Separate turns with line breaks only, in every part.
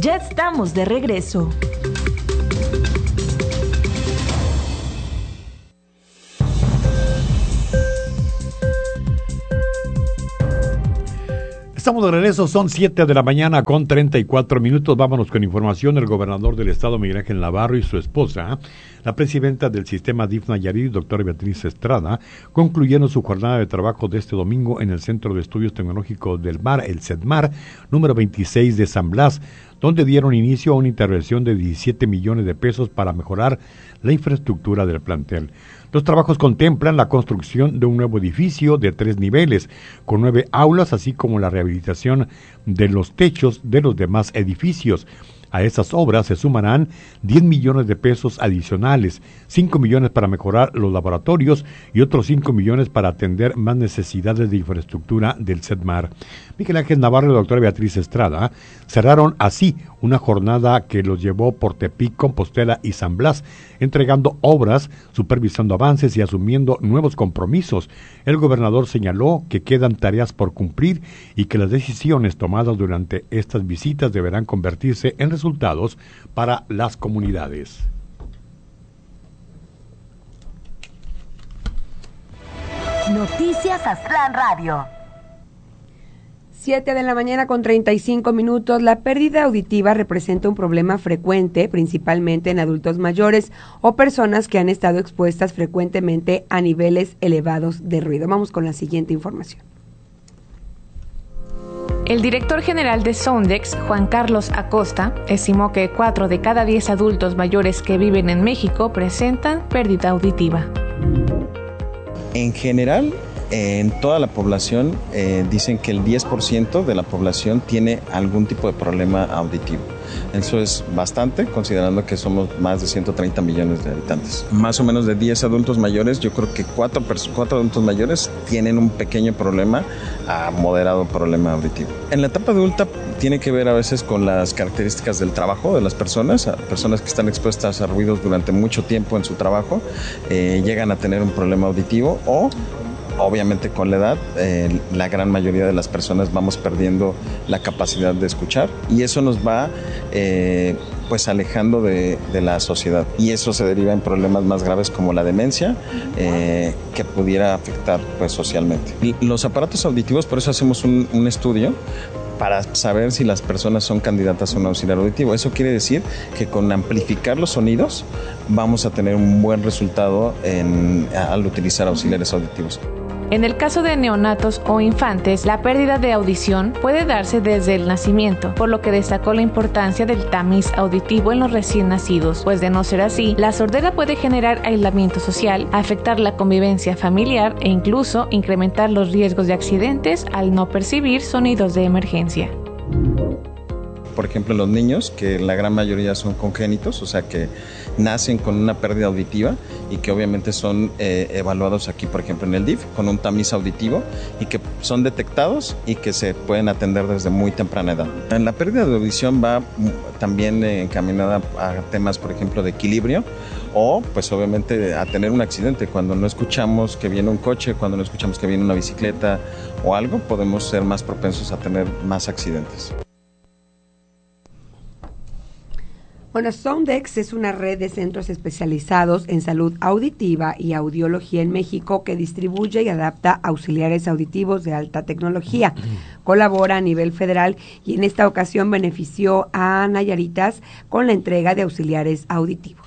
Ya estamos de regreso.
Estamos de regreso, son 7 de la mañana con 34 minutos. Vámonos con información. El gobernador del estado, Miguel Ángel Navarro, y su esposa, la presidenta del sistema DIF Nayarit, doctora Beatriz Estrada, concluyeron su jornada de trabajo de este domingo en el Centro de Estudios Tecnológicos del Mar, el CEDMAR, número 26 de San Blas, donde dieron inicio a una intervención de 17 millones de pesos para mejorar la infraestructura del plantel. Los trabajos contemplan la construcción de un nuevo edificio de 3 niveles, con 9 aulas, así como la rehabilitación de los techos de los demás edificios. A esas obras se sumarán 10 millones de pesos adicionales, 5 millones para mejorar los laboratorios y otros 5 millones para atender más necesidades de infraestructura del CEDMAR. Miguel Ángel Navarro y la doctora Beatriz Estrada cerraron así una jornada que los llevó por Tepic, Compostela y San Blas, entregando obras, supervisando avances y asumiendo nuevos compromisos. El gobernador señaló que quedan tareas por cumplir y que las decisiones tomadas durante estas visitas deberán convertirse en resultados para las comunidades.
Noticias Aztlán Radio.
7 de la mañana con 35 minutos. La pérdida auditiva representa un problema frecuente, principalmente en adultos mayores o personas que han estado expuestas frecuentemente a niveles elevados de ruido. Vamos con la siguiente información.
El director general de Soundex, Juan Carlos Acosta, estimó que 4 de cada 10 adultos mayores que viven en México presentan pérdida auditiva.
En general, en toda la población, dicen que el 10% de la población tiene algún tipo de problema auditivo. Eso es bastante, considerando que somos más de 130 millones de habitantes. Más o menos de 10 adultos mayores, yo creo que 4 adultos mayores tienen un pequeño problema a moderado problema auditivo. En la etapa adulta tiene que ver a veces con las características del trabajo de las personas que están expuestas a ruidos durante mucho tiempo en su trabajo, llegan a tener un problema auditivo o obviamente con la edad, la gran mayoría de las personas vamos perdiendo la capacidad de escuchar y eso nos va pues alejando de la sociedad y eso se deriva en problemas más graves como la demencia que pudiera afectar pues socialmente. Los aparatos auditivos, por eso hacemos un estudio para saber si las personas son candidatas a un auxiliar auditivo. Eso quiere decir que con amplificar los sonidos vamos a tener un buen resultado al utilizar auxiliares auditivos.
En el caso de neonatos o infantes, la pérdida de audición puede darse desde el nacimiento, por lo que destacó la importancia del tamiz auditivo en los recién nacidos, pues de no ser así, la sordera puede generar aislamiento social, afectar la convivencia familiar e incluso incrementar los riesgos de accidentes al no percibir sonidos de emergencia.
Por ejemplo, los niños, que la gran mayoría son congénitos, o sea que nacen con una pérdida auditiva y que obviamente son evaluados aquí, por ejemplo, en el DIF, con un tamiz auditivo y que son detectados y que se pueden atender desde muy temprana edad. La pérdida de audición va también encaminada a temas, por ejemplo, de equilibrio o, pues obviamente, a tener un accidente. Cuando no escuchamos que viene un coche, cuando no escuchamos que viene una bicicleta o algo, podemos ser más propensos a tener más accidentes.
Bueno, Soundex es una red de centros especializados en salud auditiva y audiología en México que distribuye y adapta auxiliares auditivos de alta tecnología. Colabora a nivel federal y en esta ocasión benefició a nayaritas con la entrega de auxiliares auditivos.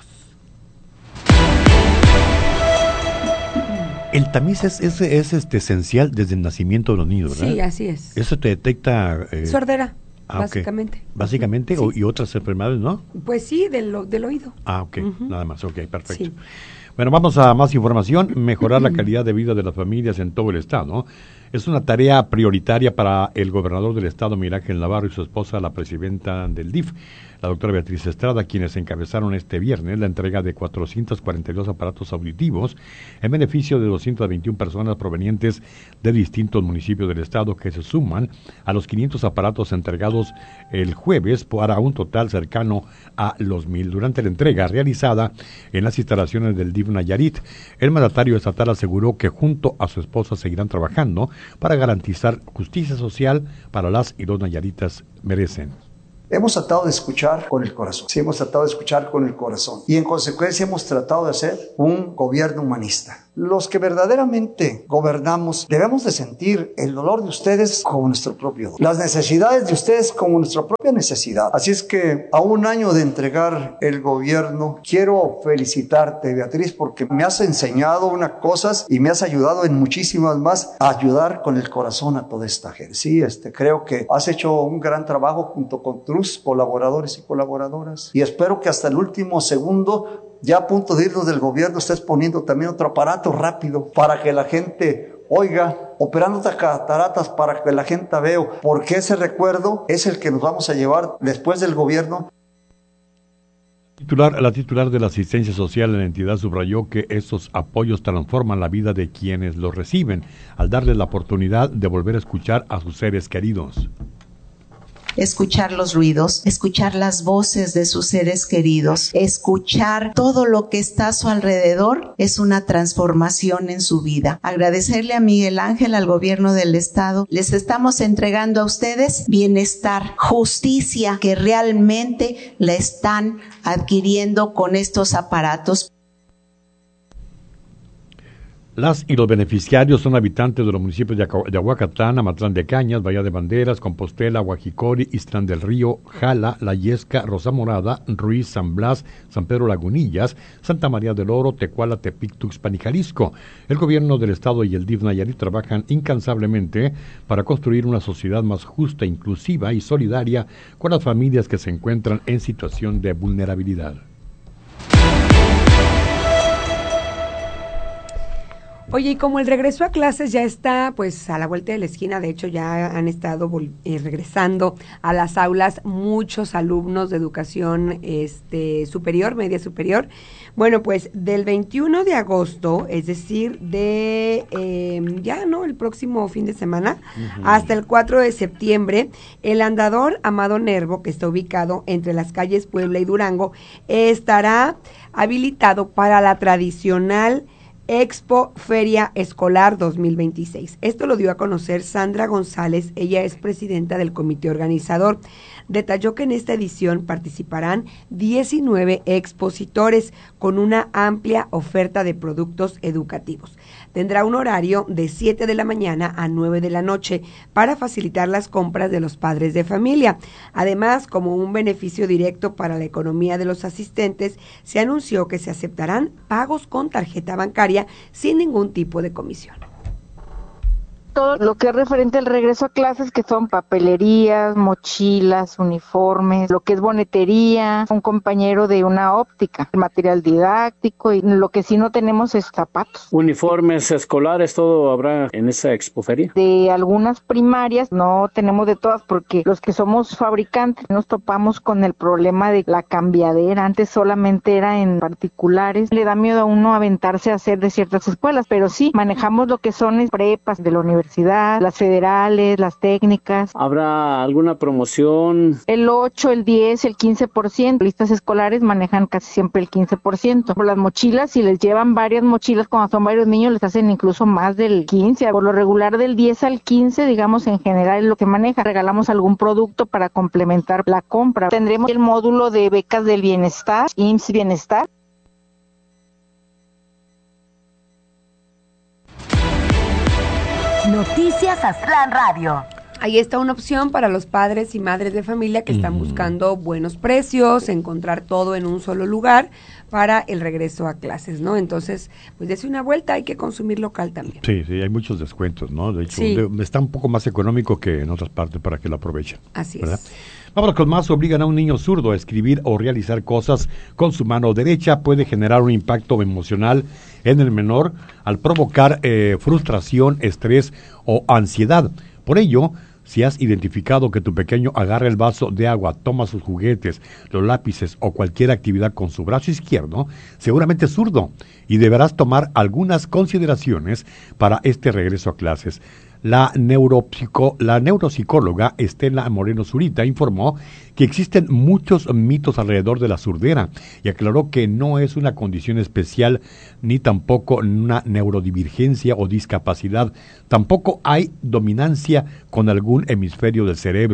El tamiz es esencial desde el nacimiento de los niños, ¿verdad?
Sí, así es.
Eso te detecta...
Sordera.
Básicamente.
Okay.
Básicamente,
sí.
Y otras enfermedades, ¿no?
Pues sí, del oído.
Ok, nada más, ok, perfecto.
Sí.
Bueno, vamos a más información. Mejorar la calidad de vida de las familias en todo el estado es una tarea prioritaria para el gobernador del estado, Miguel Ángel Navarro, y su esposa, la presidenta del DIF, la doctora Beatriz Estrada, quienes encabezaron este viernes la entrega de 442 aparatos auditivos en beneficio de 221 personas provenientes de distintos municipios del estado, que se suman a los 500 aparatos entregados el jueves para un total cercano a los 1,000. Durante la entrega realizada en las instalaciones del DIF Nayarit, el mandatario estatal aseguró que junto a su esposa seguirán trabajando para garantizar justicia social para las y los nayaritas merecen.
Hemos tratado de escuchar con el corazón. Sí, hemos tratado de escuchar con el corazón. Y en consecuencia hemos tratado de hacer un gobierno humanista. Los que verdaderamente gobernamos debemos de sentir el dolor de ustedes como nuestro propio dolor. Las necesidades de ustedes como nuestra propia necesidad. Así es que a un año de entregar el gobierno, quiero felicitarte, Beatriz, porque me has enseñado unas cosas y me has ayudado en muchísimas más a ayudar con el corazón a toda esta gente. Sí, creo que has hecho un gran trabajo junto con tus colaboradores y colaboradoras. Y espero que hasta el último segundo, ya a punto de irnos del gobierno, estés poniendo también otro aparato rápido para que la gente oiga, operando otras cataratas para que la gente vea, porque ese recuerdo es el que nos vamos a llevar después del gobierno.
La titular de la asistencia social en la entidad subrayó que estos apoyos transforman la vida de quienes los reciben, al darles la oportunidad de volver a escuchar a sus seres queridos.
Escuchar los ruidos, escuchar las voces de sus seres queridos, escuchar todo lo que está a su alrededor es una transformación en su vida. Agradecerle a Miguel Ángel, al gobierno del estado, les estamos entregando a ustedes bienestar, justicia que realmente la están adquiriendo con estos aparatos.
Las y los beneficiarios son habitantes de los municipios de Aguacatlán, Amatlán de Cañas, Bahía de Banderas, Compostela, Huajicori, Islán del Río, Jala, La Yesca, Rosa Morada, Ruiz, San Blas, San Pedro Lagunillas, Santa María del Oro, Tecuala, Tepic, Tuxpan y Jalisco. El gobierno del estado y el DIF Nayarit trabajan incansablemente para construir una sociedad más justa, inclusiva y solidaria con las familias que se encuentran en situación de vulnerabilidad.
Oye, y como el regreso a clases ya está pues a la vuelta de la esquina, de hecho ya han estado regresando a las aulas muchos alumnos de educación superior, media superior. Bueno, pues del 21 de agosto, es decir, de el próximo fin de semana, hasta el 4 de septiembre, el andador Amado Nervo, que está ubicado entre las calles Puebla y Durango, estará habilitado para la tradicional Expo Feria Escolar 2026. Esto lo dio a conocer Sandra González, ella es presidenta del comité organizador. Detalló que en esta edición participarán 19 expositores con una amplia oferta de productos educativos. Tendrá un horario de 7 de la mañana a 9 de la noche para facilitar las compras de los padres de familia. Además, como un beneficio directo para la economía de los asistentes, se anunció que se aceptarán pagos con tarjeta bancaria sin ningún tipo de comisión.
Todo lo que es referente al regreso a clases, que son papelerías, mochilas, uniformes, lo que es bonetería, un compañero de una óptica, material didáctico, y lo que sí no tenemos es zapatos.
Uniformes escolares, todo habrá en esa expoferia.
De algunas primarias, no tenemos de todas, porque los que somos fabricantes nos topamos con el problema de la cambiadera. Antes solamente era en particulares. Le da miedo a uno aventarse a hacer de ciertas escuelas, pero sí, manejamos lo que son prepas de la universidad, las federales, las técnicas.
¿Habrá alguna promoción?
El 8, el 10, el 15%. Listas escolares manejan casi siempre el 15%. Por las mochilas, si les llevan varias mochilas, cuando son varios niños, les hacen incluso más del 15%. Por lo regular, del 10 al 15%, digamos, en general es lo que maneja. Regalamos algún producto para complementar la compra. Tendremos el módulo de becas del bienestar, IMSS Bienestar.
Noticias Aztlán Radio.
Ahí está una opción para los padres y madres de familia que están buscando buenos precios, encontrar todo en un solo lugar para el regreso a clases, ¿no? Entonces, pues dése una vuelta, hay que consumir local también.
Sí, hay muchos descuentos, ¿no? De hecho, está un poco más económico que en otras partes para que lo aprovechen.
Así
¿verdad?
es.
Vámonos con más. Obligan a un niño zurdo a escribir o realizar cosas con su mano derecha. Puede generar un impacto emocional en el menor al provocar frustración, estrés o ansiedad. Por ello, si has identificado que tu pequeño agarra el vaso de agua, toma sus juguetes, los lápices o cualquier actividad con su brazo izquierdo, seguramente es zurdo y deberás tomar algunas consideraciones para este regreso a clases. La neuropsicóloga Estela Moreno Zurita informó que existen muchos mitos alrededor de la surdera y aclaró que no es una condición especial ni tampoco una neurodivergencia o discapacidad. Tampoco hay dominancia con algún hemisferio del cerebro.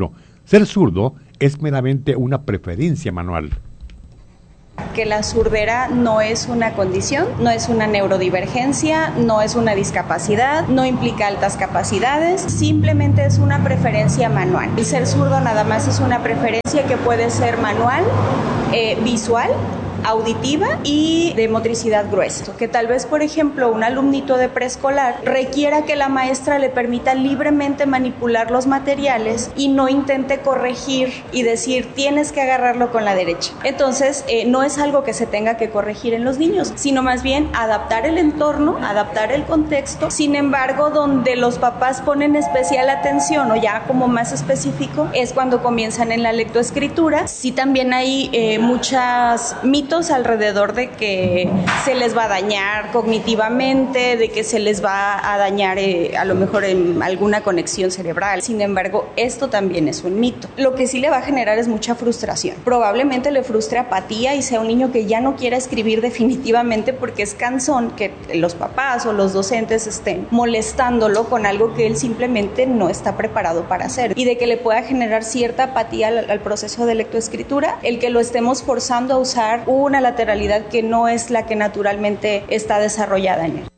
Ser zurdo es meramente una preferencia manual.
Que la surdera no es una condición, no es una neurodivergencia, no es una discapacidad, no implica altas capacidades, simplemente es una preferencia manual. El ser zurdo nada más es una preferencia que puede ser manual, visual, auditiva y de motricidad gruesa. Que tal vez, por ejemplo, un alumnito de preescolar requiera que la maestra le permita libremente manipular los materiales y no intente corregir y decir tienes que agarrarlo con la derecha. Entonces, no es algo que se tenga que corregir en los niños, sino más bien adaptar el entorno, adaptar el contexto. Sin embargo, donde los papás ponen especial atención o ya como más específico es cuando comienzan en la lectoescritura. Sí, también hay muchos mitos alrededor de que se les va a dañar cognitivamente, de que se les va a dañar a lo mejor en alguna conexión cerebral. Sin embargo, esto también es un mito. Lo que sí le va a generar es mucha frustración. Probablemente le frustre apatía y sea un niño que ya no quiera escribir definitivamente porque es cansón que los papás o los docentes estén molestándolo con algo que él simplemente no está preparado para hacer, y de que le pueda generar cierta apatía al proceso de lectoescritura el que lo estemos forzando a usar una lateralidad que no es la que naturalmente está desarrollada en él.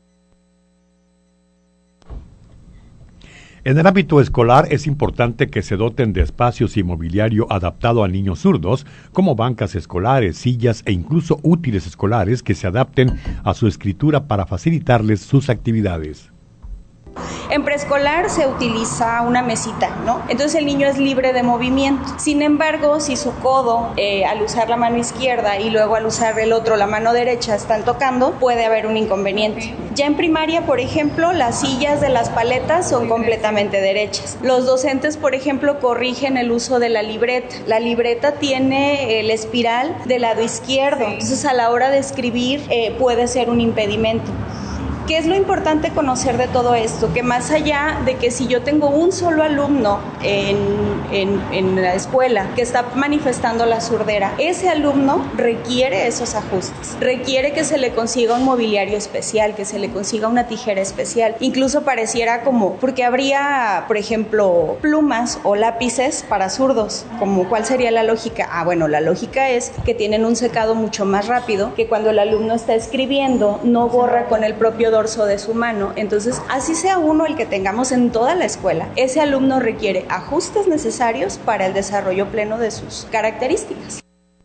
En el ámbito escolar es importante que se doten de espacios y mobiliario adaptado a niños zurdos, como bancas escolares, sillas e incluso útiles escolares que se adapten a su escritura para facilitarles sus actividades.
En preescolar se utiliza una mesita, ¿no? Entonces el niño es libre de movimiento. Sin embargo, si su codo, al usar la mano izquierda y luego al usar el otro, la mano derecha, están tocando, puede haber un inconveniente. Ya en primaria, por ejemplo, las sillas de las paletas son completamente derechas. Los docentes, por ejemplo, corrigen el uso de la libreta. La libreta tiene el espiral del lado izquierdo, entonces a la hora de escribir puede ser un impedimento. ¿Qué es lo importante conocer de todo esto? Que más allá de que si yo tengo un solo alumno en la escuela que está manifestando la surdera, ese alumno requiere esos ajustes, requiere que se le consiga un mobiliario especial, que se le consiga una tijera especial. Incluso pareciera como, porque habría, por ejemplo, plumas o lápices para zurdos, como ¿cuál sería la lógica? Bueno, la lógica es que tienen un secado mucho más rápido, que cuando el alumno está escribiendo no borra con el propio dorso de su mano. Entonces, así sea uno el que tengamos en toda la escuela, ese alumno requiere ajustes necesarios para el desarrollo pleno de sus características.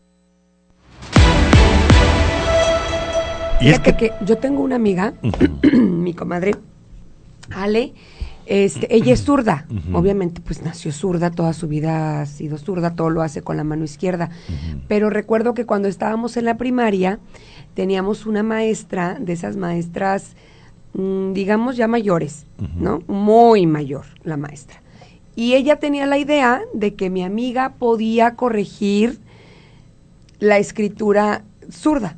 Y fíjate que yo tengo una amiga, mi comadre Ale, ella es zurda, obviamente pues nació zurda, toda su vida ha sido zurda, todo lo hace con la mano izquierda, pero recuerdo que cuando estábamos en la primaria teníamos una maestra, de esas maestras, digamos ya mayores, ¿no? Muy mayor la maestra, y ella tenía la idea de que mi amiga podía corregir la escritura zurda.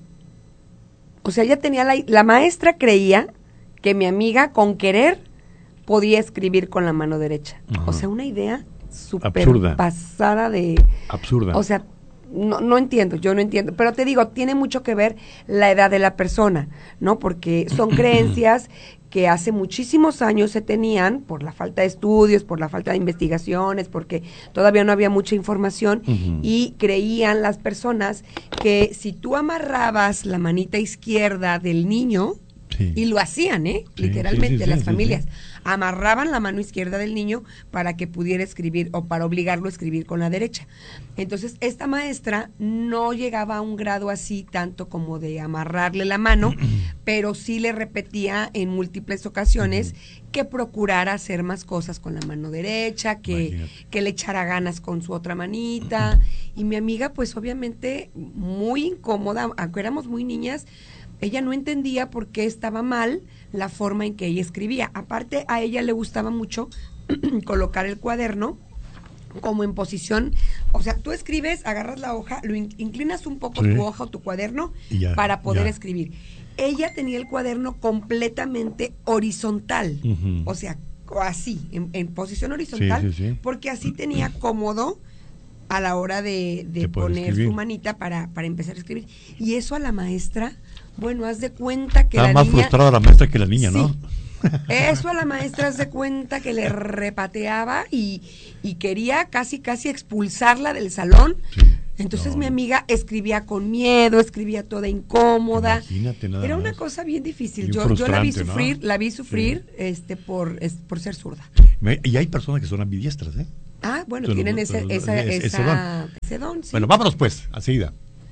O sea, ella tenía la maestra creía que mi amiga con querer podía escribir con la mano derecha. O sea, una idea súper pasada de...
Absurda.
O sea, no entiendo, yo no entiendo. Pero te digo, tiene mucho que ver la edad de la persona, ¿no? Porque son creencias que hace muchísimos años se tenían por la falta de estudios, por la falta de investigaciones, porque todavía no había mucha información, y creían las personas que si tú amarrabas la manita izquierda del niño, y lo hacían, literalmente, las familias amarraban la mano izquierda del niño para que pudiera escribir o para obligarlo a escribir con la derecha. Entonces, esta maestra no llegaba a un grado así tanto como de amarrarle la mano, pero sí le repetía en múltiples ocasiones que procurara hacer más cosas con la mano derecha, que le echara ganas con su otra manita. Y mi amiga, pues obviamente muy incómoda, aunque éramos muy niñas, ella no entendía por qué estaba mal la forma en que ella escribía. Aparte, a ella le gustaba mucho colocar el cuaderno como en posición, o sea, tú escribes, agarras la hoja, lo inclinas un poco tu hoja o tu cuaderno para poder escribir. Ella tenía el cuaderno completamente horizontal, o sea, así, en posición horizontal, porque así tenía cómodo a la hora de poner su manita para empezar a escribir. Y eso a la maestra, bueno, haz de cuenta que
estaba más frustrada la maestra que la niña, ¿no?
Eso a la maestra se cuenta que le repateaba y quería casi expulsarla del salón. Sí. Entonces mi amiga escribía con miedo, escribía toda incómoda.
Imagínate nada
Era
más.
una cosa bien difícil.
Bien
Yo la vi sufrir,
¿no?
la vi sufrir por ser zurda.
Y hay personas que son ambidiestras, ¿eh?
Ah, bueno, tienen ese don. Sí.
Bueno, vámonos pues, a seguida.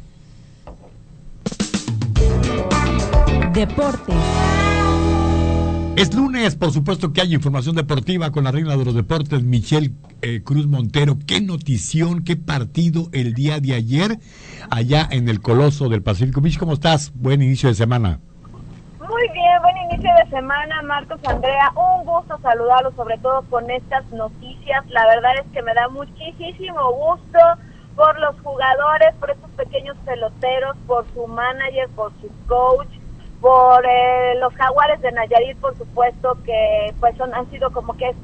Deportes.
Es lunes, por supuesto que hay información deportiva con la reina de los deportes, Michelle Cruz Montero. Qué notición, qué partido el día de ayer allá en el Coloso del Pacífico. Mich, ¿cómo estás? Buen inicio de semana.
Muy bien, buen inicio de semana, Marcos, Andrea. Un gusto saludarlos, sobre todo con estas noticias. La verdad es que me da muchísimo gusto por los jugadores, por estos pequeños peloteros, por su manager, por su coach, por los Jaguares de Nayarit, por supuesto, que pues han sido como que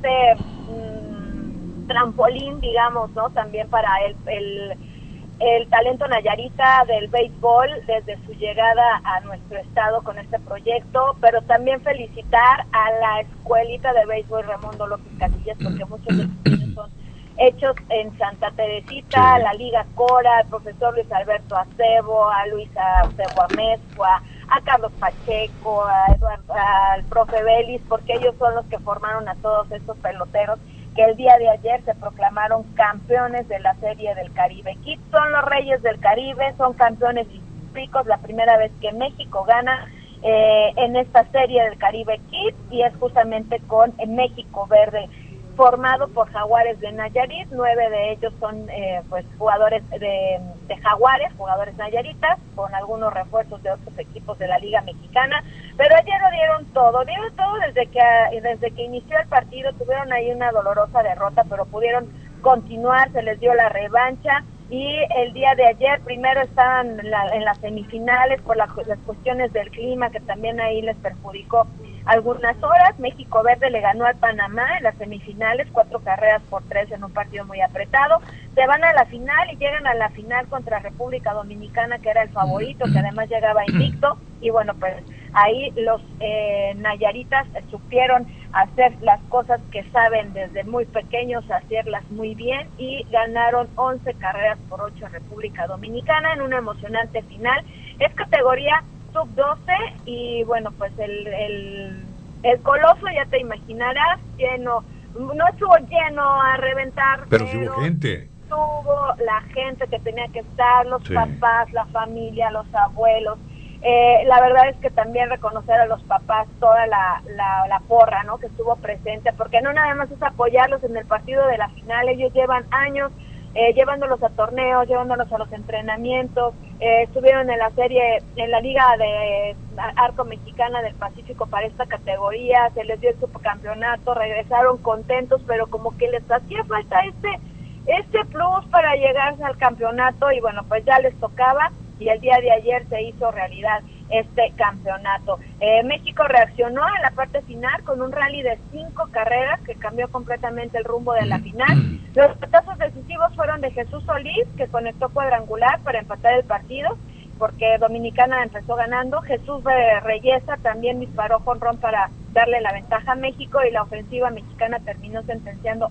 trampolín, digamos, ¿no? También para el talento nayarita del béisbol desde su llegada a nuestro estado con este proyecto, pero también felicitar a la escuelita de béisbol Raimundo López Casillas, porque muchos de sus niños son hechos en Santa Teresita, sí. La Liga Cora, al profesor Luis Alberto Acebo, a Luisa Acebo Amezcua, a Carlos Pacheco, al profe Vélez, porque ellos son los que formaron a todos estos peloteros que el día de ayer se proclamaron campeones de la Serie del Caribe Kids. Son los Reyes del Caribe, son campeones históricos, la primera vez que México gana en esta Serie del Caribe Kids, y es justamente con México Verde, formado por Jaguares de Nayarit. 9 de ellos son pues jugadores de Jaguares, jugadores nayaritas, con algunos refuerzos de otros equipos de la Liga Mexicana, pero ayer lo dieron todo desde que inició el partido. Tuvieron ahí una dolorosa derrota, pero pudieron continuar, se les dio la revancha, y el día de ayer primero estaban en las semifinales por las cuestiones del clima, que también ahí les perjudicó algunas horas. México Verde le ganó al Panamá en las semifinales, 4-3 en un partido muy apretado. Se van a la final y llegan a la final contra República Dominicana, que era el favorito, que además llegaba invicto, y bueno, pues ahí los nayaritas supieron hacer las cosas que saben desde muy pequeños, hacerlas muy bien, y ganaron 11-8 a República Dominicana en una emocionante final. Es categoría sub-12 y bueno, pues el Coloso, ya te imaginarás, lleno, no estuvo lleno a reventar,
pero sí hubo gente.
Tuvo la gente que tenía que estar, los papás, la familia, los abuelos. La verdad es que también reconocer a los papás toda la porra, ¿no?, que estuvo presente, porque no nada más es apoyarlos en el partido de la final, ellos llevan años llevándolos a torneos, llevándolos a los entrenamientos. Estuvieron en la serie, en la Liga de Arco Mexicana del Pacífico para esta categoría, se les dio el subcampeonato, regresaron contentos, pero como que les hacía falta este plus para llegarse al campeonato, y bueno, pues ya les tocaba, y el día de ayer se hizo realidad este campeonato. México reaccionó en la parte final con un rally de 5 carreras que cambió completamente el rumbo de la final. Los petazos decisivos fueron de Jesús Solís, que conectó cuadrangular para empatar el partido, porque Dominicana empezó ganando. Jesús Reyesa también disparó jonrón para darle la ventaja a México, y la ofensiva mexicana terminó sentenciando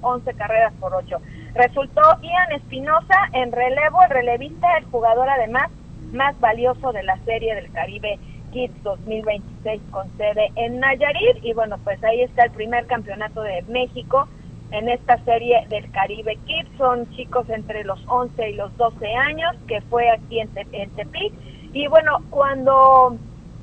11-8. Resultó Ian Espinosa en relevo, el relevista, el jugador además más valioso de la Serie del Caribe Kids 2026 con sede en Nayarit. Y bueno, pues ahí está el primer campeonato de México en esta Serie del Caribe Kids. Son chicos entre los 11 y los 12 años, que fue aquí en Tepic. Y bueno, cuando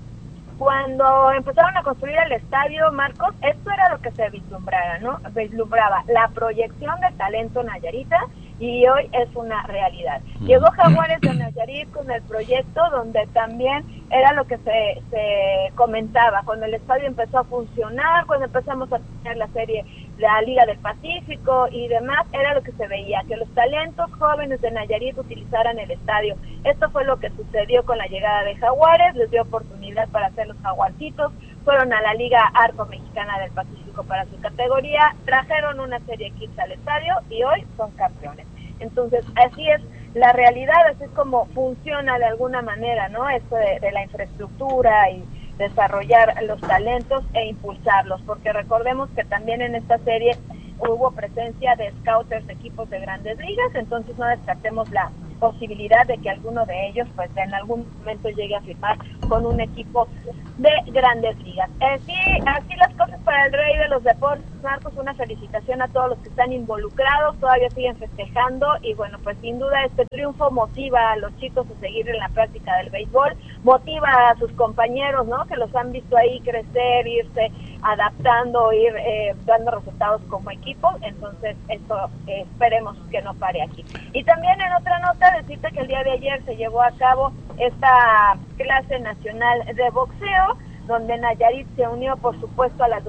empezaron a construir el estadio, Marcos, esto era lo que se vislumbraba la proyección del talento nayarita, y hoy es una realidad. Llegó Jaguares de Nayarit con el proyecto, donde también era lo que se comentaba, cuando el estadio empezó a funcionar, cuando empezamos a tener la serie, la Liga del Pacífico y demás, era lo que se veía, que los talentos jóvenes de Nayarit utilizaran el estadio. Esto fue lo que sucedió con la llegada de Jaguares, les dio oportunidad para hacer los jaguarcitos, fueron a la Liga Arco Mexicana del Pacífico para su categoría, trajeron una serie Kids al estadio y hoy son campeones. Entonces, así es la realidad, así es como funciona de alguna manera, ¿no? Esto de la infraestructura desarrollar los talentos e impulsarlos, porque recordemos que también en esta serie hubo presencia de scouters de equipos de grandes ligas, entonces no descartemos la posibilidad de que alguno de ellos pues en algún momento llegue a firmar con un equipo de grandes ligas. Así las cosas para el rey de los deportes, Marcos. Una felicitación a todos los que están involucrados, todavía siguen festejando y bueno, pues sin duda este triunfo motiva a los chicos a seguir en la práctica del béisbol, motiva a sus compañeros, ¿no?, que los han visto ahí crecer, irse adaptando, ir dando resultados como equipo, entonces esto esperemos que no pare aquí. Y también en otra nota decirte que el día de ayer se llevó a cabo esta clase nacional de boxeo, donde Nayarit se unió por supuesto a las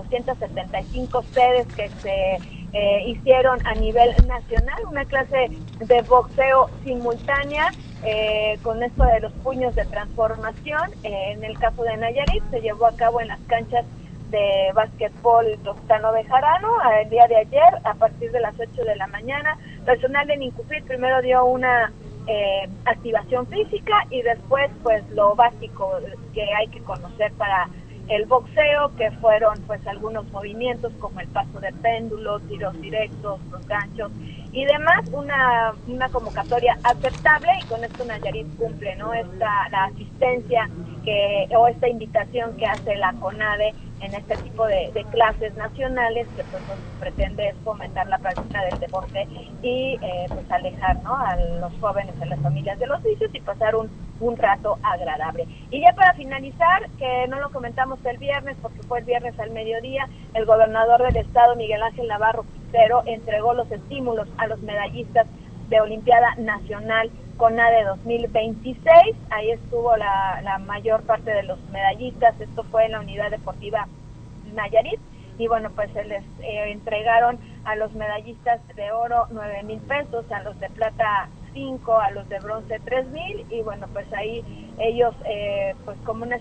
275 sedes que se hicieron a nivel nacional, una clase de boxeo simultánea con esto de los puños de transformación. En el caso de Nayarit se llevó a cabo en las canchas de básquetbol Toscano Bejarano el día de ayer a partir de las 8 de la mañana. Personal de Nincufit primero dio una activación física y después pues lo básico que hay que conocer para el boxeo, que fueron pues algunos movimientos como el paso de péndulo, tiros directos, los ganchos y demás, una convocatoria aceptable, y con esto Nayarit cumple, ¿no?, la asistencia o esta invitación que hace la CONADE en este tipo de clases nacionales, que pues pretende es fomentar la práctica del deporte y pues alejar, ¿no?, a los jóvenes, a las familias de los vicios y pasar un rato agradable. Y ya para finalizar, que no lo comentamos el viernes porque fue el viernes al mediodía, el gobernador del estado, Miguel Ángel Navarro Quintero, entregó los estímulos a los medallistas de Olimpiada Nacional CONADE 2026. Ahí estuvo la mayor parte de los medallistas. Esto fue en la Unidad Deportiva Nayarit. Y bueno, pues se les entregaron a los medallistas de oro 9,000 pesos, a los de plata 5, a los de bronce 3,000. Y bueno, pues ahí ellos pues como una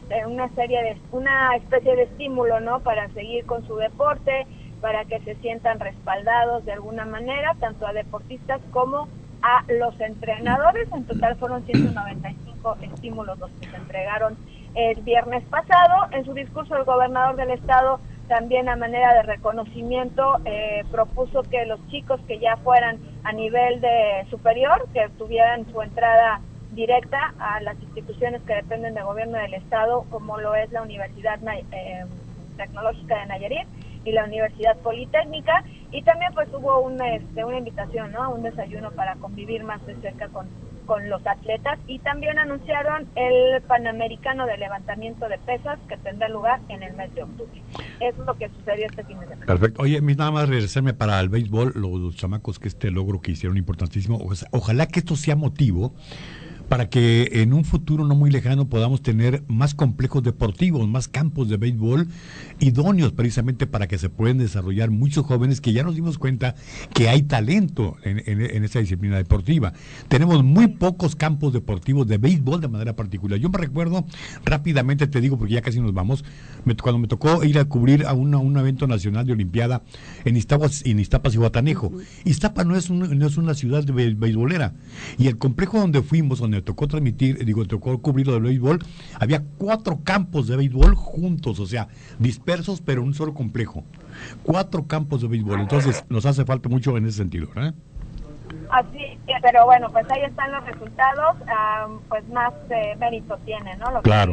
especie de estímulo, ¿no?, para seguir con su deporte, para que se sientan respaldados de alguna manera, tanto a deportistas como a los entrenadores. En total fueron 195 estímulos los que se entregaron el viernes pasado. En su discurso, el gobernador del estado, también a manera de reconocimiento, propuso que los chicos que ya fueran a nivel de superior, que tuvieran su entrada directa a las instituciones que dependen del gobierno del estado, como lo es la Universidad Tecnológica de Nayarit y la Universidad Politécnica, y también pues hubo una invitación, ¿no?, a un desayuno para convivir más de cerca con los atletas, y también anunciaron el Panamericano de Levantamiento de Pesas que tendrá lugar en el mes de octubre. Eso es lo que sucedió este fin de semana.
Perfecto. Oye, nada más regresarme para el béisbol, los chamacos, que este logro que hicieron importantísimo. Ojalá que esto sea motivo para que en un futuro no muy lejano podamos tener más complejos deportivos, más campos de béisbol idóneos precisamente para que se puedan desarrollar muchos jóvenes, que ya nos dimos cuenta que hay talento en esa disciplina deportiva. Tenemos muy pocos campos deportivos de béisbol de manera particular. Yo me recuerdo, rápidamente te digo porque ya casi nos vamos, cuando me tocó ir a cubrir a un evento nacional de Olimpiada en Iztapas y Guatanejo. Iztapa no es una ciudad beisbolera, y el complejo donde fuimos, donde me tocó tocó cubrir lo del béisbol, había 4 campos de béisbol juntos, o sea, dispersos pero en un solo complejo. 4 campos de béisbol, entonces nos hace falta mucho en ese sentido, ¿eh?
Así, pero bueno, pues ahí están los resultados, pues más mérito tiene, ¿no?
Claro.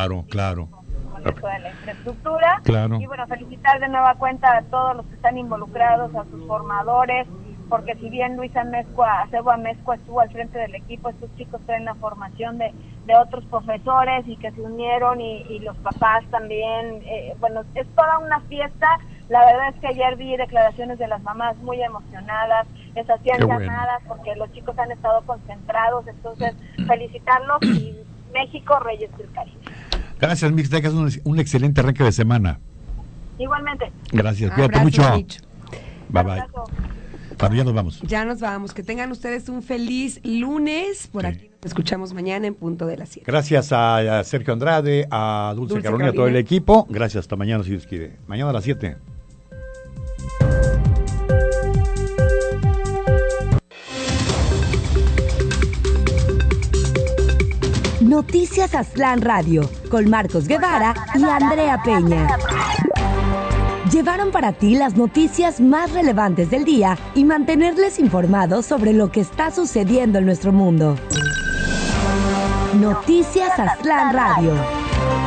Con esto de la infraestructura.
Claro.
Y bueno, felicitar de nueva cuenta a todos los que están involucrados, a sus formadores, porque si bien Sebo Amezcua estuvo al frente del equipo, estos chicos traen la formación de otros profesores y que se unieron, y los papás también. Bueno, es toda una fiesta. La verdad es que ayer vi declaraciones de las mamás muy emocionadas, les hacían llamadas porque los chicos han estado concentrados. Entonces, felicitarlos, y México, Reyes del Caribe.
Gracias, Mix, tengas un excelente arranque de semana.
Igualmente.
Gracias, cuídate mucho. Bye bye. Bueno, ya nos vamos.
Que tengan ustedes un feliz lunes. Por aquí nos escuchamos mañana en punto de las 7.
Gracias a Sergio Andrade, a Dulce Carolina, a todo el equipo. Gracias, hasta mañana si Dios quiere. Mañana a las 7.
Noticias Aztlán Radio, con Marcos Guevara y Andrea Peña. Llevaron para ti las noticias más relevantes del día y mantenerles informados sobre lo que está sucediendo en nuestro mundo. Noticias Aztlán Radio.